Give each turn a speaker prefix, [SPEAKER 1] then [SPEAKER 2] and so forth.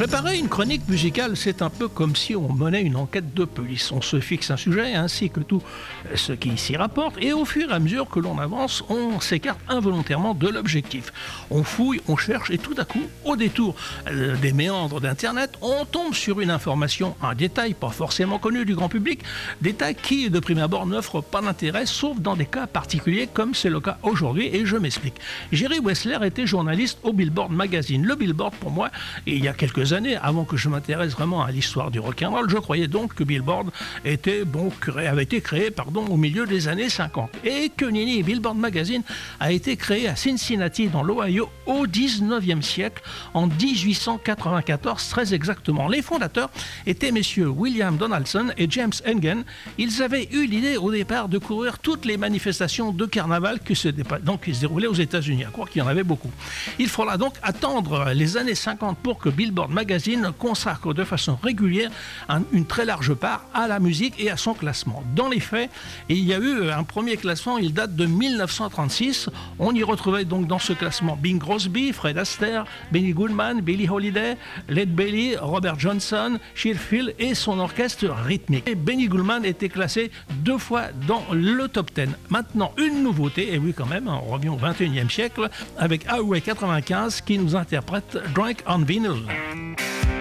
[SPEAKER 1] Préparer une chronique musicale, c'est un peu comme si on menait une enquête de police. On se fixe un sujet ainsi que tout ce qui s'y rapporte et au fur et à mesure que l'on avance, on s'écarte involontairement de l'objectif. On fouille, on cherche et tout à coup, au détour des méandres d'Internet, on tombe sur une information, un détail pas forcément connu du grand public, détail qui, de prime abord, n'offre pas d'intérêt, sauf dans des cas particuliers comme c'est le cas aujourd'hui, et je m'explique. Jerry Wessler était journaliste au Billboard Magazine. Le Billboard, pour moi, il y a quelques années, avant que je m'intéresse vraiment à l'histoire du rock'n'roll, je croyais donc que Billboard avait été créé au milieu des années 50. Et que Nini, Billboard Magazine a été créé à Cincinnati, dans l'Ohio, au 19e siècle, en 1894, très exactement. Les fondateurs étaient messieurs William Donaldson et James Engen. Ils avaient eu l'idée au départ de couvrir toutes les manifestations de carnaval qui se déroulaient aux États-Unis, à croire qu'il y en avait beaucoup. Il faudra donc attendre les années 50 pour que Billboard Magazine consacre de façon régulière une très large part à la musique et à son classement. Dans les faits, il y a eu un premier classement, il date de 1936. On y retrouvait donc dans ce classement Bing Crosby, Fred Astaire, Benny Goodman, Billie Holiday, Led Belly, Robert Johnson, Cherfield et son orchestre rythmique. Et Benny Goodman était classé 2 fois dans le top 10. Maintenant, une nouveauté, et oui quand même, on revient au 21e siècle, avec Highway 95 qui nous interprète Drunk on Vinyl.